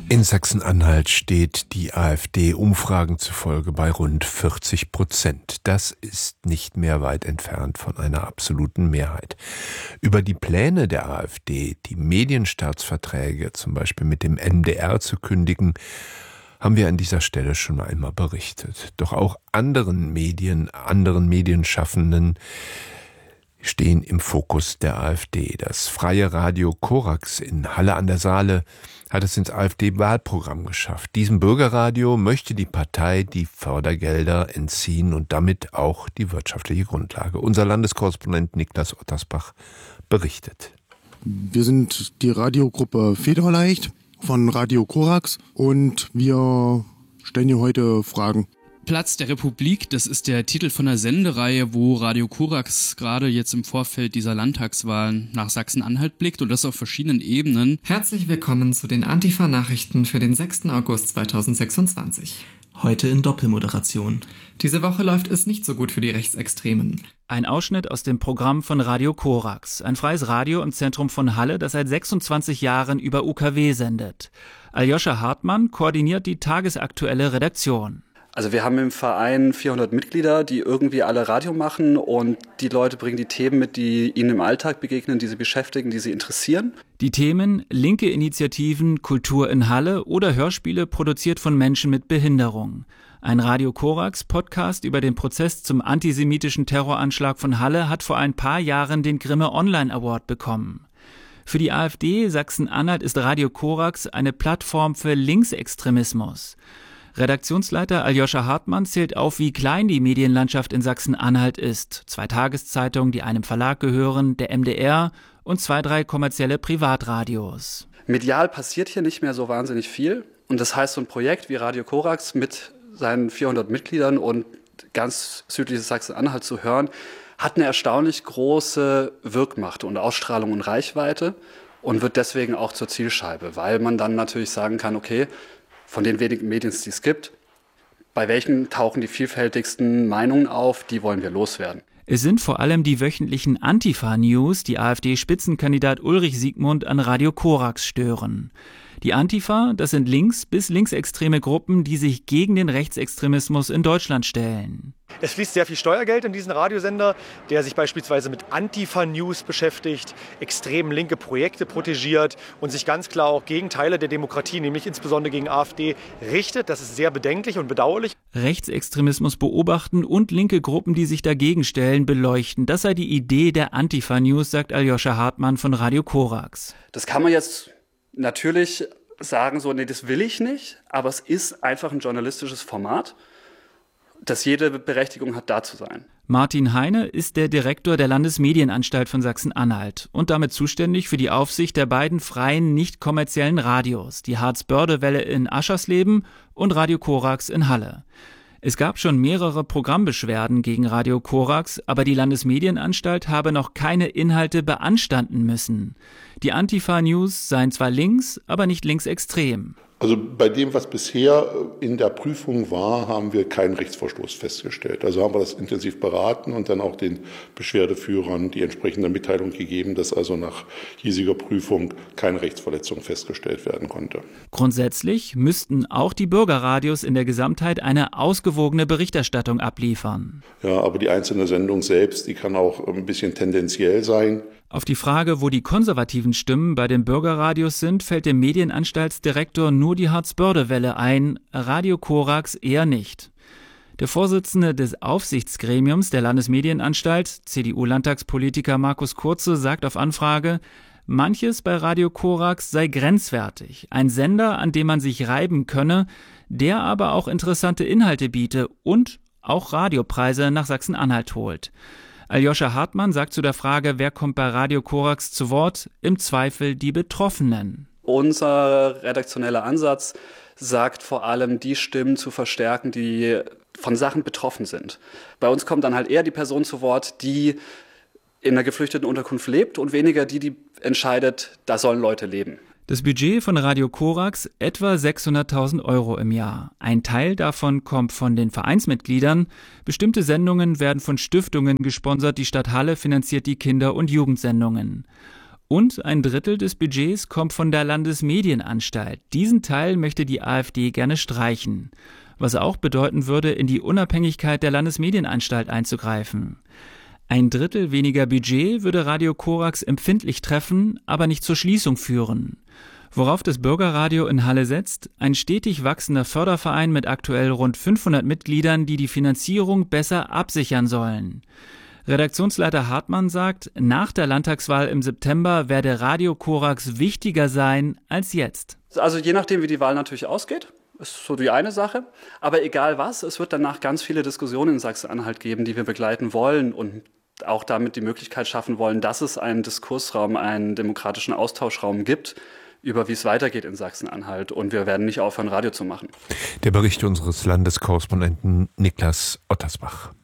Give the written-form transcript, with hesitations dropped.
In Sachsen-Anhalt steht die AfD Umfragen zufolge bei rund 40%. Das ist nicht mehr weit entfernt von einer absoluten Mehrheit. Über die Pläne der AfD, die Medienstaatsverträge zum Beispiel mit dem NDR zu kündigen, haben wir an dieser Stelle schon einmal berichtet. Doch auch anderen Medienschaffenden stehen im Fokus der AfD. Das freie Radio Korax in Halle an der Saale hat es ins AfD-Wahlprogramm geschafft. Diesem Bürgerradio möchte die Partei die Fördergelder entziehen und damit auch die wirtschaftliche Grundlage. Unser Landeskorrespondent Niklas Ottersbach berichtet. Wir sind die Radiogruppe Federleicht von Radio Korax und wir stellen hier heute Fragen. Platz der Republik, das ist der Titel von einer Sendereihe, wo Radio Korax gerade jetzt im Vorfeld dieser Landtagswahlen nach Sachsen-Anhalt blickt und das auf verschiedenen Ebenen. Herzlich willkommen zu den Antifa-Nachrichten für den 6. August 2026. Heute in Doppelmoderation. Diese Woche läuft es nicht so gut für die Rechtsextremen. Ein Ausschnitt aus dem Programm von Radio Korax, ein freies Radio im Zentrum von Halle, das seit 26 Jahren über UKW sendet. Aljoscha Hartmann koordiniert die tagesaktuelle Redaktion. Also wir haben im Verein 400 Mitglieder, die irgendwie alle Radio machen und die Leute bringen die Themen mit, die ihnen im Alltag begegnen, die sie beschäftigen, die sie interessieren. Die Themen linke Initiativen, Kultur in Halle oder Hörspiele produziert von Menschen mit Behinderung. Ein Radio Korax Podcast über den Prozess zum antisemitischen Terroranschlag von Halle hat vor ein paar Jahren den Grimme Online Award bekommen. Für die AfD Sachsen-Anhalt ist Radio Korax eine Plattform für Linksextremismus. Redaktionsleiter Aljoscha Hartmann zählt auf, wie klein die Medienlandschaft in Sachsen-Anhalt ist. 2 Tageszeitungen, die einem Verlag gehören, der MDR und 2-3 kommerzielle Privatradios. Medial passiert hier nicht mehr so wahnsinnig viel. Und das heißt, so ein Projekt wie Radio Korax mit seinen 400 Mitgliedern und ganz südliches Sachsen-Anhalt zu hören, hat eine erstaunlich große Wirkmacht und Ausstrahlung und Reichweite und wird deswegen auch zur Zielscheibe, weil man dann natürlich sagen kann, okay, von den wenigen Medien, die es gibt, bei welchen tauchen die vielfältigsten Meinungen auf, die wollen wir loswerden. Es sind vor allem die wöchentlichen Antifa-News, die AfD-Spitzenkandidat Ulrich Siegmund an Radio Korax stören. Die Antifa, das sind links- bis linksextreme Gruppen, die sich gegen den Rechtsextremismus in Deutschland stellen. Es fließt sehr viel Steuergeld in diesen Radiosender, der sich beispielsweise mit Antifa-News beschäftigt, extrem linke Projekte protegiert und sich ganz klar auch gegen Teile der Demokratie, nämlich insbesondere gegen AfD, richtet. Das ist sehr bedenklich und bedauerlich. Rechtsextremismus beobachten und linke Gruppen, die sich dagegen stellen, beleuchten. Das sei die Idee der Antifa-News, sagt Aljoscha Hartmann von Radio Korax. Das kann man jetzt natürlich sagen, so, nee, das will ich nicht, aber es ist einfach ein journalistisches Format, das jede Berechtigung hat, da zu sein. Martin Heine ist der Direktor der Landesmedienanstalt von Sachsen-Anhalt und damit zuständig für die Aufsicht der beiden freien, nicht kommerziellen Radios, die Harz-Börde-Welle in Aschersleben und Radio Korax in Halle. Es gab schon mehrere Programmbeschwerden gegen Radio Korax, aber die Landesmedienanstalt habe noch keine Inhalte beanstanden müssen. Die Antifa-News seien zwar links, aber nicht linksextrem. Also bei dem, was bisher in der Prüfung war, haben wir keinen Rechtsverstoß festgestellt. Also haben wir das intensiv beraten und dann auch den Beschwerdeführern die entsprechende Mitteilung gegeben, dass also nach hiesiger Prüfung keine Rechtsverletzung festgestellt werden konnte. Grundsätzlich müssten auch die Bürgerradios in der Gesamtheit eine ausgewogene Berichterstattung abliefern. Ja, aber die einzelne Sendung selbst, die kann auch ein bisschen tendenziell sein. Auf die Frage, wo die konservativen Stimmen bei den Bürgerradios sind, fällt dem Medienanstaltsdirektor nur die Harz-Börde-Welle ein, Radio Korax eher nicht. Der Vorsitzende des Aufsichtsgremiums der Landesmedienanstalt, CDU-Landtagspolitiker Markus Kurze, sagt auf Anfrage, manches bei Radio Korax sei grenzwertig, ein Sender, an dem man sich reiben könne, der aber auch interessante Inhalte biete und auch Radiopreise nach Sachsen-Anhalt holt. Aljoscha Hartmann sagt zu der Frage, wer kommt bei Radio Korax zu Wort, im Zweifel die Betroffenen. Unser redaktioneller Ansatz sagt vor allem, die Stimmen zu verstärken, die von Sachen betroffen sind. Bei uns kommt dann halt eher die Person zu Wort, die in einer geflüchteten Unterkunft lebt und weniger die entscheidet, da sollen Leute leben. Das Budget von Radio Korax etwa 600.000 € im Jahr. Ein Teil davon kommt von den Vereinsmitgliedern. Bestimmte Sendungen werden von Stiftungen gesponsert. Die Stadt Halle finanziert die Kinder- und Jugendsendungen. Und ein Drittel des Budgets kommt von der Landesmedienanstalt. Diesen Teil möchte die AfD gerne streichen. Was auch bedeuten würde, in die Unabhängigkeit der Landesmedienanstalt einzugreifen. Ein Drittel weniger Budget würde Radio Korax empfindlich treffen, aber nicht zur Schließung führen. Worauf das Bürgerradio in Halle setzt? Ein stetig wachsender Förderverein mit aktuell rund 500 Mitgliedern, die die Finanzierung besser absichern sollen. Redaktionsleiter Hartmann sagt, nach der Landtagswahl im September werde Radio Korax wichtiger sein als jetzt. Also je nachdem, wie die Wahl natürlich ausgeht, ist so die eine Sache. Aber egal was, es wird danach ganz viele Diskussionen in Sachsen-Anhalt geben, die wir begleiten wollen und auch damit die Möglichkeit schaffen wollen, dass es einen Diskursraum, einen demokratischen Austauschraum gibt, über wie es weitergeht in Sachsen-Anhalt. Und wir werden nicht aufhören, Radio zu machen. Der Bericht unseres Landeskorrespondenten Niklas Ottersbach.